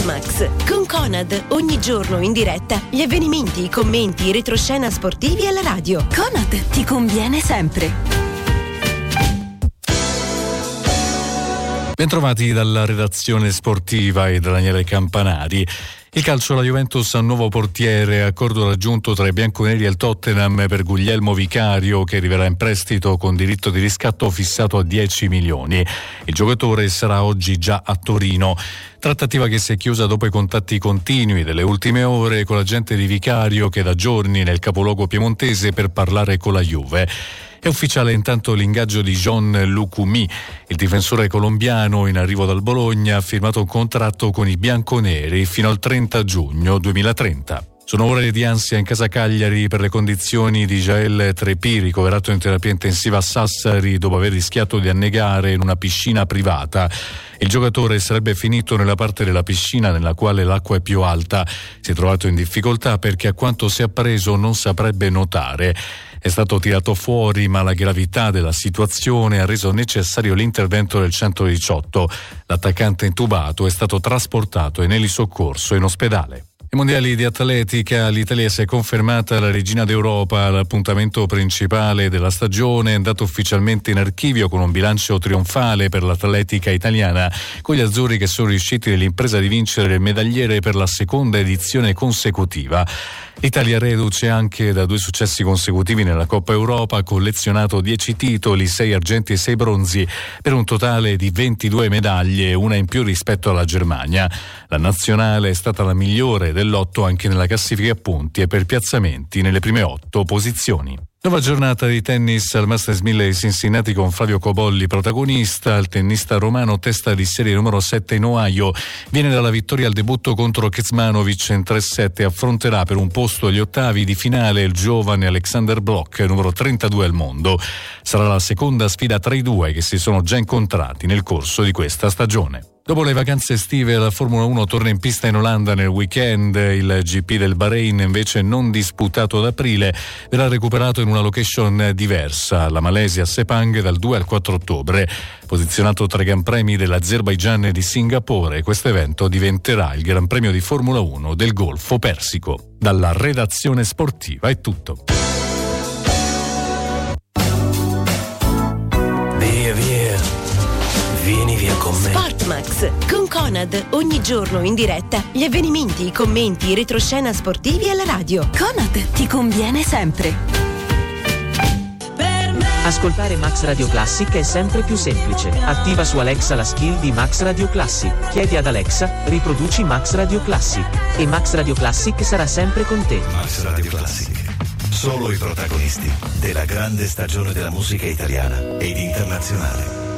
Sportmax con Conad, ogni giorno in diretta gli avvenimenti, i commenti, i retroscena sportivi alla radio. Conad ti conviene sempre. Bentrovati dalla redazione sportiva e da Daniele Campanari. Il calcio, la Juventus ha un nuovo portiere, accordo raggiunto tra i bianconeri e il Tottenham per Guglielmo Vicario, che arriverà in prestito con diritto di riscatto fissato a 10 milioni. Il giocatore sarà oggi già a Torino. Trattativa che si è chiusa dopo i contatti continui delle ultime ore con l'agente di Vicario, che da giorni nel capoluogo piemontese per parlare con la Juve. È ufficiale intanto l'ingaggio di John Lucumi. Il difensore colombiano in arrivo dal Bologna ha firmato un contratto con i bianconeri fino al 30 giugno 2030. Sono ore di ansia in casa Cagliari per le condizioni di Jael Trepì, ricoverato in terapia intensiva a Sassari dopo aver rischiato di annegare in una piscina privata. Il giocatore sarebbe finito nella parte della piscina nella quale l'acqua è più alta. Si è trovato in difficoltà perché, a quanto si è appreso, non saprebbe nuotare. È stato tirato fuori, ma la gravità della situazione ha reso necessario l'intervento del 118. L'attaccante intubato è stato trasportato in elisoccorso in ospedale. Ai mondiali di atletica l'Italia si è confermata la regina d'Europa. L'appuntamento principale della stagione è andato ufficialmente in archivio con un bilancio trionfale per l'atletica italiana, con gli azzurri che sono riusciti nell'impresa di vincere il medagliere per la seconda edizione consecutiva. L'Italia, reduce anche da 2 successi consecutivi nella Coppa Europa, ha collezionato 10 titoli, 6 argenti e 6 bronzi, per un totale di 22 medaglie, una in più rispetto alla Germania. La nazionale è stata la migliore dell'otto anche nella classifica a punti e per piazzamenti nelle prime 8 posizioni. Nuova giornata di tennis al Masters 1000 di Cincinnati con Flavio Cobolli protagonista. Il tennista romano, testa di serie numero 7 in Ohio, viene dalla vittoria al debutto contro Kecmanovic in 3-7 e affronterà per un posto agli ottavi di finale il giovane Alexander Bloch, numero 32 al mondo. Sarà la seconda sfida tra i due che si sono già incontrati nel corso di questa stagione. Dopo le vacanze estive la Formula 1 torna in pista in Olanda nel weekend. Il GP del Bahrain, invece non disputato ad aprile, verrà recuperato in una location diversa, la Malesia Sepang, dal 2 al 4 ottobre. Posizionato tra i Gran Premi dell'Azerbaigian e di Singapore, questo evento diventerà il Gran Premio di Formula 1 del Golfo Persico. Dalla redazione sportiva è tutto. Vieni via con me. Sportmax con Conad, ogni giorno in diretta gli avvenimenti, i commenti, i retroscena sportivi alla radio. Conad ti conviene sempre. Ascoltare Max Radio Classic è sempre più semplice. Attiva su Alexa la skill di Max Radio Classic. Chiedi ad Alexa, riproduci Max Radio Classic. E Max Radio Classic sarà sempre con te. Max Radio Classic. Solo i protagonisti della grande stagione della musica italiana ed internazionale.